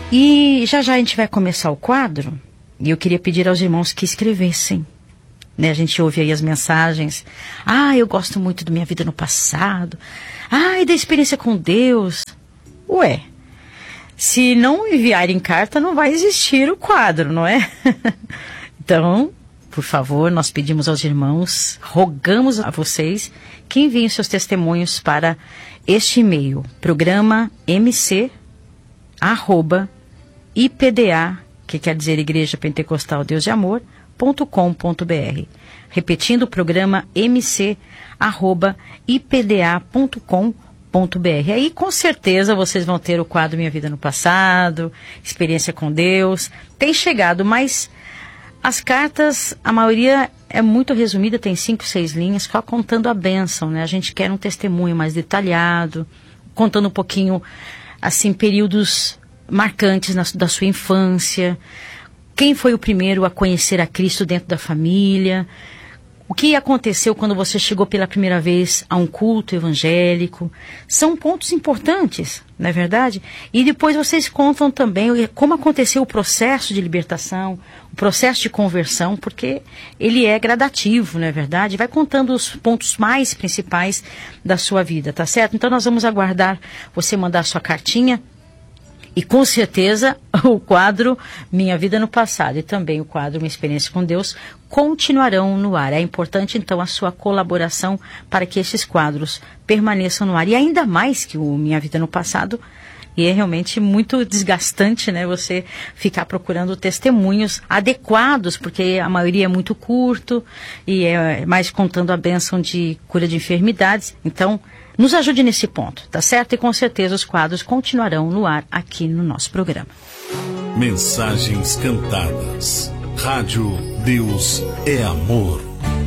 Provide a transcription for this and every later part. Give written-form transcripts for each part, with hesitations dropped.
E já a gente vai começar o quadro, e eu queria pedir aos irmãos que escrevessem. Né, a gente ouve aí as mensagens. Eu gosto muito da minha vida no passado. E da experiência com Deus. Ué, se não enviarem carta, não vai existir o quadro, não é? Então, por favor, nós pedimos aos irmãos, rogamos a vocês que enviem seus testemunhos para este e-mail, programa mc@ipda, que quer dizer Igreja Pentecostal Deus de Amor, .com.br. Repetindo, o programa mc@ipda.com.br. Aí com certeza vocês vão ter o quadro Minha Vida no Passado, experiência com Deus. Tem chegado, mas as cartas, a maioria é muito resumida, tem 5, 6 linhas, só contando a bênção, né? A gente quer um testemunho mais detalhado, contando um pouquinho, assim, períodos marcantes da sua infância. Quem foi o primeiro a conhecer a Cristo dentro da família? O que aconteceu quando você chegou pela primeira vez a um culto evangélico? São pontos importantes, não é verdade? E depois vocês contam também como aconteceu o processo de libertação, o processo de conversão, porque ele é gradativo, não é verdade? Vai contando os pontos mais principais da sua vida, tá certo? Então nós vamos aguardar você mandar sua cartinha. E com certeza o quadro Minha Vida no Passado e também o quadro Minha Experiência com Deus continuarão no ar. É importante então a sua colaboração para que esses quadros permaneçam no ar. E ainda mais que o Minha Vida no Passado, e é realmente muito desgastante, né? Você ficar procurando testemunhos adequados, porque a maioria é muito curto e é mais contando a bênção de cura de enfermidades. Então, nos ajude nesse ponto, tá certo? E com certeza os quadros continuarão no ar aqui no nosso programa. Mensagens cantadas. Rádio Deus é Amor.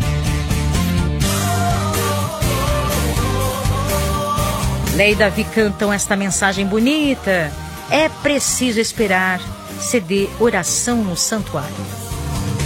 Lei e Davi cantam esta mensagem bonita. É preciso esperar. CD Oração no Santuário.